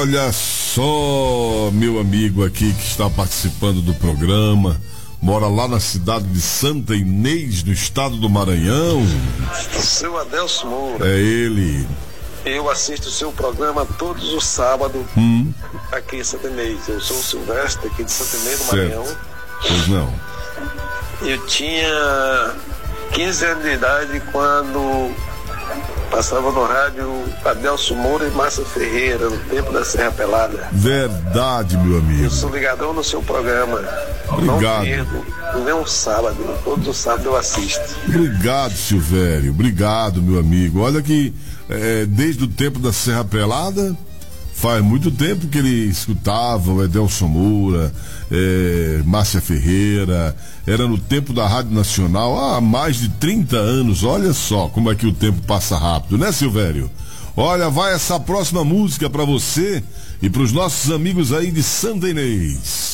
Olha só, meu amigo aqui que está participando do programa, mora lá na cidade de Santa Inês, no estado do Maranhão. O seu Adelso Moura. É ele. Eu assisto o seu programa todos os sábados aqui em Santa Inês. Eu sou o Silvestre, aqui de Santa Inês do Maranhão. Pois não. Eu tinha 15 anos de idade quando passava no rádio Adelso Moura e Márcia Ferreira, no tempo da Serra Pelada. Verdade, meu amigo. Eu sou ligadão no seu programa. Obrigado. Não perco nem um sábado, todos os sábados eu assisto. Obrigado, Silvério. Obrigado, meu amigo. Olha que desde o tempo da Serra Pelada, faz muito tempo que ele escutava o Adelso Moura, Márcia Ferreira. Era no tempo da Rádio Nacional, há mais de 30 anos. Olha só como é que o tempo passa rápido, né, Silvério? Olha, vai essa próxima música pra você e pros nossos amigos aí de Santa Inês.